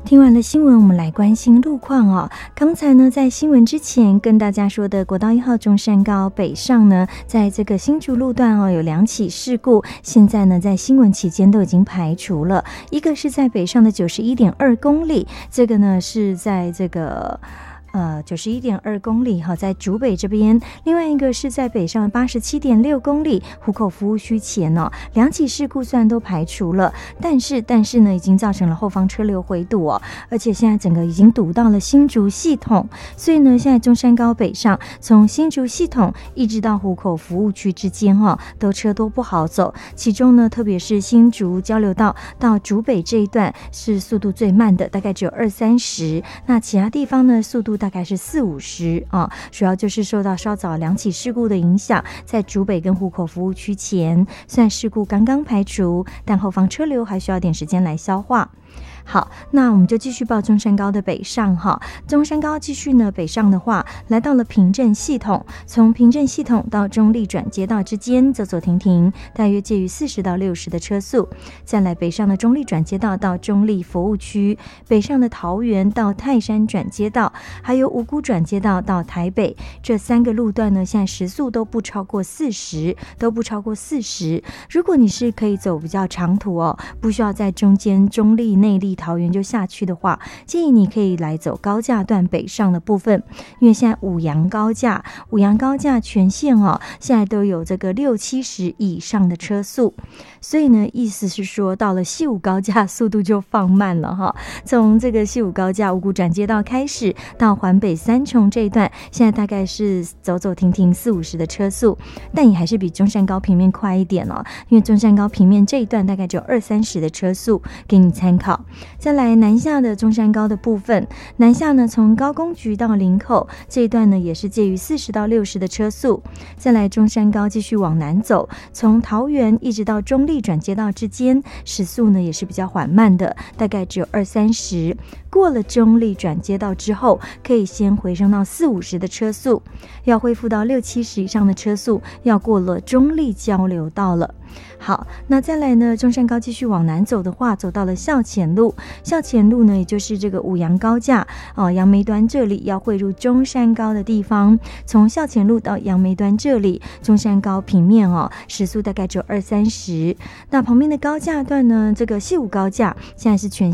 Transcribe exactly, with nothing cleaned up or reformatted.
听完了新闻，我们来关心路况哦。刚才呢，在新闻之前跟大家说的国道一号中山高北上呢，在这个新竹路段哦有两起事故，现在呢在新闻期间都已经排除了。一个是在北上的九十一点二公里，这个呢是在这个。呃，九十一点二公里哈，在竹北这边，另外一个是在北上八十七点六公里，湖口服务区前哦，两起事故虽然都排除了，但是但是呢，已经造成了后方车流回堵哦，而且现在整个已经堵到了新竹系统，所以呢，现在中山高北上，从新竹系统一直到湖口服务区之间哈、哦，都车多不好走，其中呢，特别是新竹交流道到竹北这一段是速度最慢的，大概只有二三十，那其他地方呢，速度大概是四五十啊，主要就是受到稍早两起事故的影响，在竹北跟湖口服务区前，虽然事故刚刚排除，但后方车流还需要点时间来消化。好，那我们就继续报中山高的北上哈。中山高继续呢北上的话，来到了平镇系统，从平镇系统到中立转接道之间走走停停，大约介于四十到六十的车速。再来北上的中立转接道到中立服务区，北上的桃园到泰山转接道，还有五股转接道到台北，这三个路段呢，现在时速都不超过四十，都不超过四十。如果你是可以走比较长途哦，不需要在中间中立内坜桃园就下去的话，建议你可以来走高架段北上的部分，因为现在五杨高架五杨高架全线哦，现在都有这个六七十以上的车速，所以呢，意思是说到了西武高架速度就放慢了哈。从这个西武高架五股转接道开始到环北三重这一段，现在大概是走走停停四五十的车速，但也还是比中山高平面快一点哦，因为中山高平面这一段大概只有二三十的车速，给你参考。再来南下的中山高的部分，南下呢从高工局到林口这一段呢也是介于四十到六十的车速。再来中山高继续往南走，从桃园一直到中立转接道之间，时速呢也是比较缓慢的，大概只有二三十。过了中立转接道之后，可以先回升到四五十的车速，要恢复到六七十以上的车速，要过了中立交流道了。好，那再来呢，中山高继续往南走的话，走到了校前路，校前路呢，也就是这个五杨高架哦，杨梅端这里要汇入中山高的地方，从校前路到杨梅端这里，中山高平面哦，时速大概只有二三十。那旁边的高架段呢，这个西武高架现在是全